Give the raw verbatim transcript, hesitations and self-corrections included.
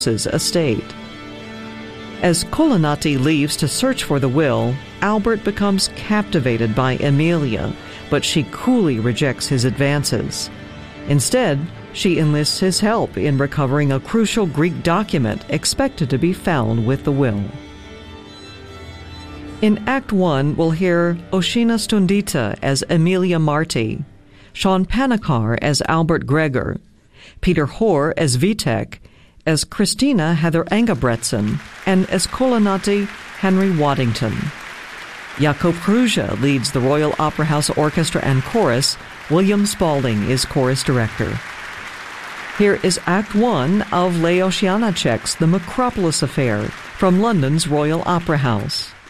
estate. As Colonnati leaves to search for the will, Albert becomes captivated by Emilia, but she coolly rejects his advances. Instead, she enlists his help in recovering a crucial Greek document expected to be found with the will. In Act One, we'll hear Oshina Stundita as Emilia Marti, Sean Panikar as Albert Gregor, Peter Hoare as Vitek, as Christina Heather Engebretson, and as Colonnati Henry Waddington. Jakob Kruja leads the Royal Opera House Orchestra and Chorus. William Spalding is chorus director. Here is Act One of Leos Janáček's The Macropolis Affair from London's Royal Opera House.